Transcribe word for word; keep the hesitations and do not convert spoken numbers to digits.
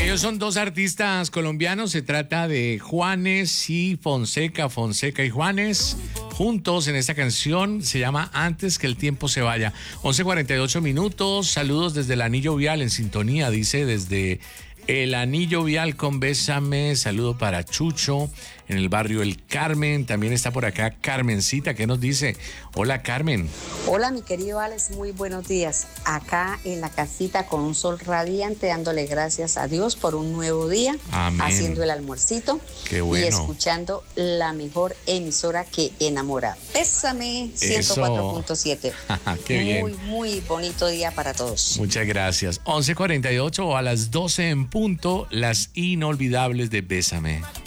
Ellos son dos artistas colombianos, se trata de Juanes y Fonseca, Fonseca y Juanes, juntos en esta canción, se llama Antes que el tiempo se vaya. once cuarenta y ocho minutos, saludos desde el Anillo Vial en sintonía, dice desde el Anillo Vial con Bésame, saludo para Chucho en el barrio El Carmen, también está por acá Carmencita, ¿qué nos dice? Hola Carmen. Hola mi querido Alex, muy buenos días. Acá en la casita con un sol radiante, dándole gracias a Dios por un nuevo día, Amén. Haciendo el almuercito. Qué bueno. Y escuchando la mejor emisora que enamora. Bésame ciento cuatro punto siete. Qué bien. Muy, muy bonito día para todos. Muchas gracias. once cuarenta y ocho o a las doce en punto, las inolvidables de Bésame.